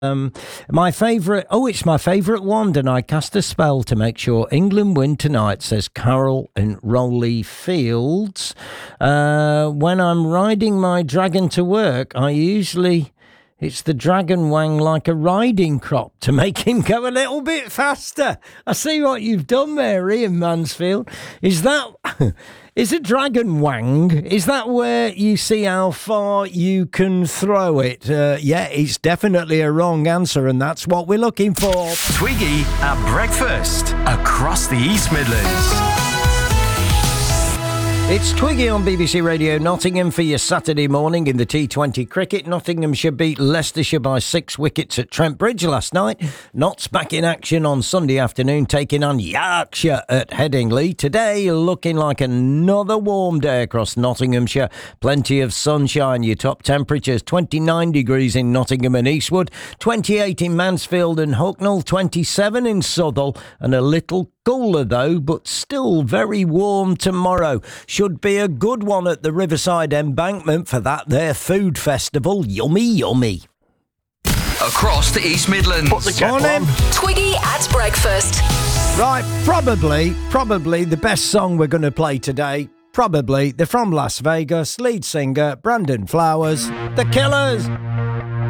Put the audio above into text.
My favourite, it's my favourite wand, and I cast a spell to make sure England win tonight, says Carol in Rowley Fields. When I'm riding my dragon to work, it's the dragon wang like a riding crop to make him go a little bit faster. I see what you've done there, Ian Mansfield. Is a dragon wang, is that where you see how far you can throw it? Yeah, it's definitely a wrong answer, and that's what we're looking for. Twiggy at breakfast across the East Midlands. It's Twiggy on BBC Radio Nottingham for your Saturday morning in the T20 cricket. Nottinghamshire beat Leicestershire by 6 wickets at Trent Bridge last night. Notts back in action on Sunday afternoon, taking on Yorkshire at Headingley. Today, looking like another warm day across Nottinghamshire. Plenty of sunshine. Your top temperatures, 29 degrees in Nottingham and Eastwood, 28 in Mansfield and Hucknall, 27 in Southall, and a little cooler though, but still very warm tomorrow. Should be a good one at the Riverside Embankment for that there food festival. Yummy, yummy. Across the East Midlands. Put the kettle on. Twiggy at breakfast. Right, probably the best song we're going to play today. Probably. They're from Las Vegas. Lead singer Brandon Flowers. The Killers.